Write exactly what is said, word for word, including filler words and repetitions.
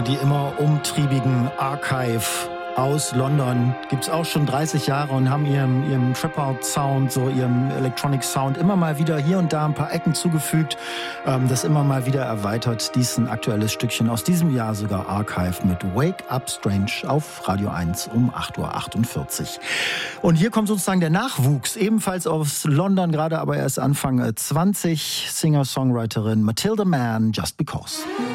Die immer umtriebigen Archive aus London gibt's auch schon dreißig Jahre und haben ihrem, ihrem Trip-Out-Sound, so ihrem Electronic-Sound immer mal wieder hier und da ein paar Ecken zugefügt, ähm, das immer mal wieder erweitert. Dies ist ein aktuelles Stückchen aus diesem Jahr, sogar Archive mit Wake Up Strange auf Radio eins um acht Uhr achtundvierzig. Und hier kommt sozusagen der Nachwuchs, ebenfalls aus London, gerade aber erst Anfang zwanzig, Singer-Songwriterin Matilda Mann, Just Because.